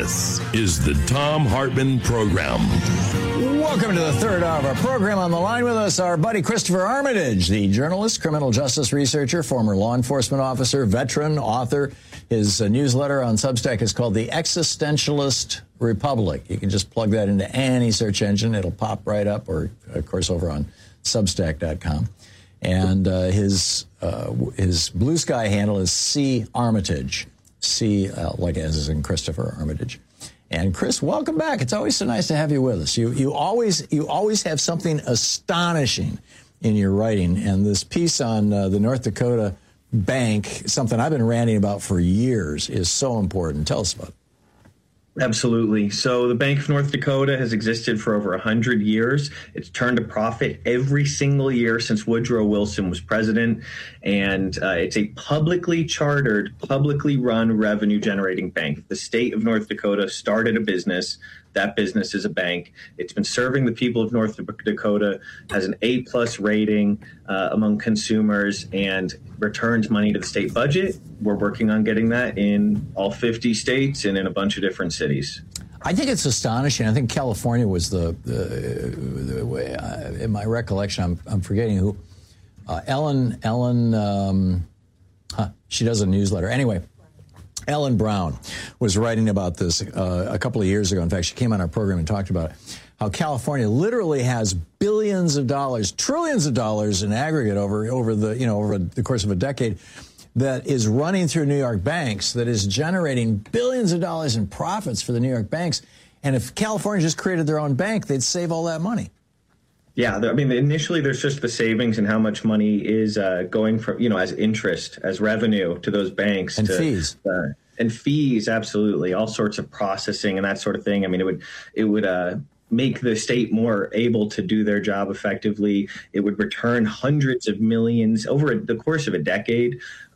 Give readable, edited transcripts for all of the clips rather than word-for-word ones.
This is the Thom Hartmann Program. Welcome to the third hour of our program. On the line with us, our buddy Christopher Armitage, the journalist, criminal justice researcher, former law enforcement officer, veteran, author. His newsletter on Substack is called The Existentialist Republic. You can just plug that into any search engine. It'll pop right up, or, of course, over on Substack.com. And his Blue Sky handle is C Armitage. C, like as in Christopher Armitage. And Chris, welcome back. It's always so nice to have you with us. You always have something astonishing in your writing. And this piece on the North Dakota bank, something I've been ranting about for years, is so important. Tell us about it. Absolutely. So the Bank of North Dakota has existed for over 100 years. It's turned a profit every single year since Woodrow Wilson was president. And it's a publicly chartered, publicly run revenue generating bank. If the state of North Dakota started a business, that business is a bank. It's been serving the people of North Dakota, has an A+ rating among consumers, and returns money to the state budget. We're working on getting that in all 50 states and in a bunch of different cities. I think it's astonishing. I think California was in my recollection, I'm forgetting who, Ellen, she does a newsletter. Anyway, Ellen Brown was writing about this a couple of years ago. In fact, she came on our program and talked about it, how California literally has billions of dollars, trillions of dollars in aggregate over the course of a decade that is running through New York banks, that is generating billions of dollars in profits for the New York banks. And if California just created their own bank, they'd save all that money. Yeah, I mean, initially there's just the savings and how much money is going from, as interest, as revenue to those banks. And fees. And fees, absolutely. All sorts of processing and that sort of thing. I mean, it would make the state more able to do their job effectively. It would return hundreds of millions over the course of a decade.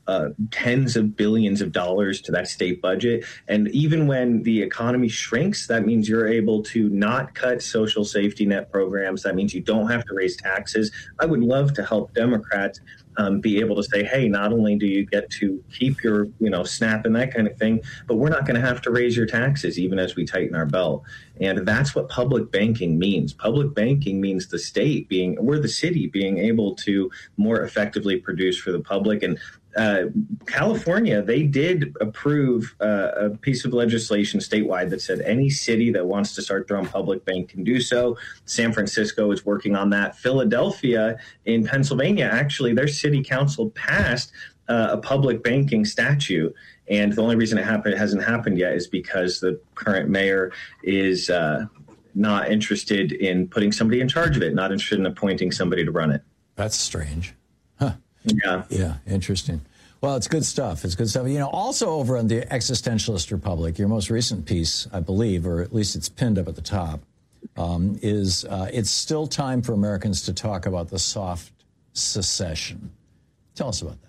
Tens of billions of dollars to that state budget. And even when the economy shrinks, that means you're able to not cut social safety net programs. That means you don't have to raise taxes. I would love to help Democrats be able to say, hey, not only do you get to keep your, SNAP and that kind of thing, but we're not going to have to raise your taxes even as we tighten our belt. And that's what public banking means. Public banking means the state we're the city being able to more effectively produce for the public. And California, they did approve a piece of legislation statewide that said any city that wants to start their own public bank can do so. San Francisco is working on that. Philadelphia in Pennsylvania, actually, their city council passed a public banking statute. And the only reason it hasn't happened yet is because the current mayor is not interested in putting somebody in charge of it, not interested in appointing somebody to run it. That's strange. Huh. Yeah, interesting. Well, it's good stuff. Also over on the Existentialist Republic, your most recent piece, I believe, or at least it's pinned up at the top, is it's still time for Americans to talk about the soft secession. Tell us about that.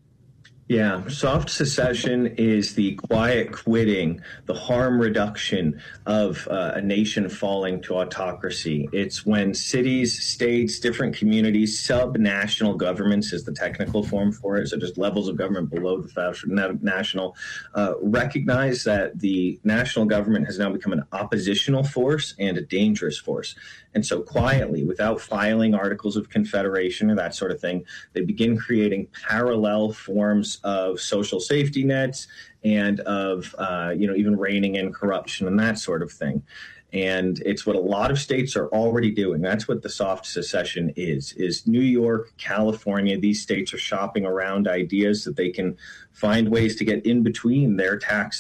Yeah, soft secession is the quiet quitting, the harm reduction of a nation falling to autocracy. It's when cities, states, different communities, sub-national governments is the technical form for it, so just levels of government below the national, recognize that the national government has now become an oppositional force and a dangerous force. And so quietly, without filing articles of confederation or that sort of thing, they begin creating parallel forms of social safety nets and of, even reining in corruption and that sort of thing. And it's what a lot of states are already doing. That's what the soft secession is New York, California. These states are shopping around ideas that they can find ways to get in between their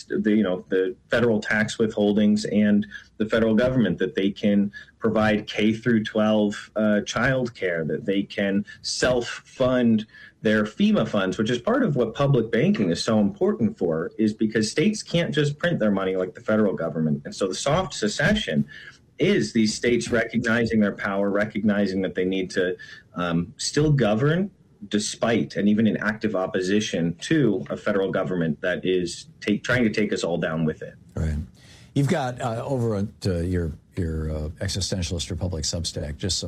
the federal tax withholdings and the federal government, that they can provide K through 12 child care, that they can self-fund their FEMA funds, which is part of what public banking is so important for, is because states can't just print their money like the federal government. And so the soft secession is these states recognizing their power, recognizing that they need to still govern despite and even in active opposition to a federal government that is trying to take us all down with it. Right. You've got over at your Existentialist Republic Substack, just so